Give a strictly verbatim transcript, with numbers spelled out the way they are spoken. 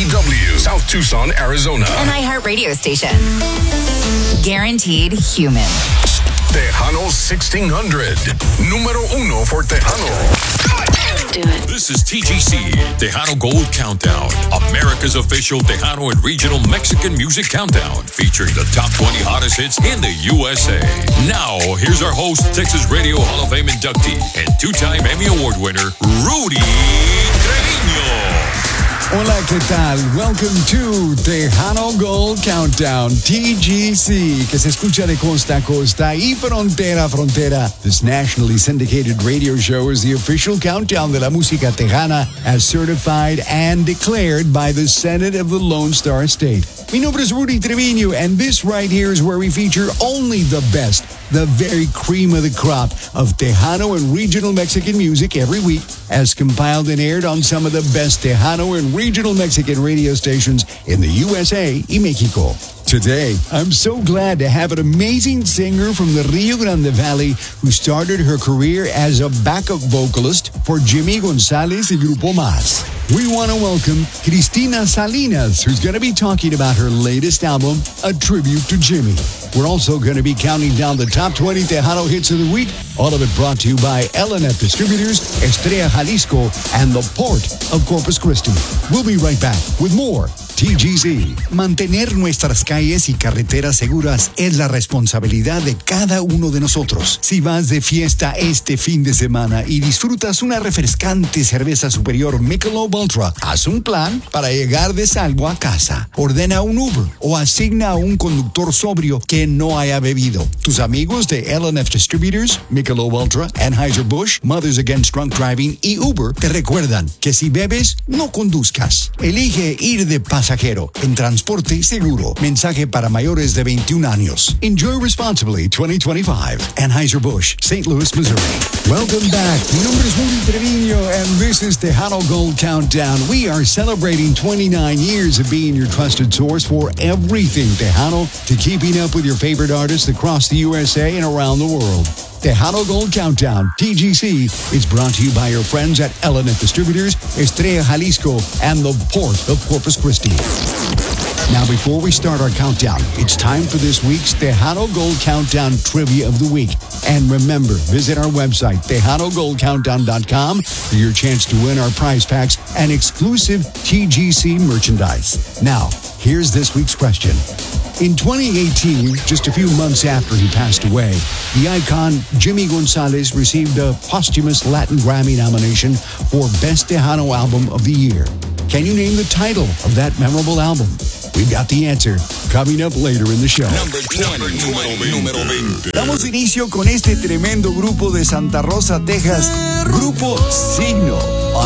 W, South Tucson, Arizona. An iHeart radio station. Guaranteed human. Tejano sixteen hundred. Número uno for Tejano. Let's do it. This is T G C, Tejano Gold Countdown, America's official Tejano and regional Mexican music countdown, featuring the top twenty hottest hits in the U S A. Now, here's our host, Texas Radio Hall of Fame inductee, and two-time Emmy Award winner, Rudy Trevino. Hola, ¿qué tal? Welcome to Tejano Gold Countdown, T G C, que se escucha de costa a costa y frontera a frontera. This nationally syndicated radio show is the official countdown de la música tejana, as certified and declared by the Senate of the Lone Star State. Mi nombre es Rudy Trevino, and this right here is where we feature only the best, the very cream of the crop of Tejano and regional Mexican music every week, as compiled and aired on some of the best Tejano and regional Mexican radio stations in the U S A y Mexico. Today, I'm so glad to have an amazing singer from the Rio Grande Valley who started her career as a backup vocalist for Jimmy Gonzalez y Grupo Más. We want to welcome Cristina Salinas, who's going to be talking about her latest album, A Tribute to Jimmy. We're also going to be counting down the top twenty Tejano hits of the week, all of it brought to you by L N F Distributors, Estrella Jalisco, and the Port of Corpus Christi. We'll be right back with more T G C. Mantener nuestras calles y carreteras seguras es la responsabilidad de cada uno de nosotros. Si vas de fiesta este fin de semana y disfrutas una refrescante cerveza superior Michelob Ultra, haz un plan para llegar de salvo a casa. Ordena un Uber o asigna a un conductor sobrio que no haya bebido. Tus amigos de L N F Distributors, Michelob Ultra, Anheuser-Busch, Mothers Against Drunk Driving y Uber te recuerdan que si bebes, no conduzcas. Elige ir de pasajero en transporte seguro. Mensaje para mayores de veintiún años. Enjoy responsibly twenty twenty-five. Anheuser-Busch, Saint Louis, Missouri. Welcome back. Mi nombre es Rudy Trevino, and this is Tejano Gold Countdown. We are celebrating twenty-nine years of being your trusted source for everything Tejano, to keeping up with your favorite artists across the U S A and around the world. Tejano Gold Countdown, T G C, is brought to you by your friends at L N F Distributors, Estrella Jalisco, and the Port of Corpus Christi. Now, before we start our countdown, it's time for this week's Tejano Gold Countdown Trivia of the Week. And remember, visit our website, tejano gold countdown dot com, for your chance to win our prize packs and exclusive T G C merchandise. Now, here's this week's question. In twenty eighteen, just a few months after he passed away, the icon Jimmy Gonzalez received a posthumous Latin Grammy nomination for Best Tejano Album of the Year. Can you name the title of that memorable album? We've got the answer coming up later in the show. Number twenty, número veinte. Damos inicio con este tremendo grupo de Santa Rosa, Texas, Grupo Signo.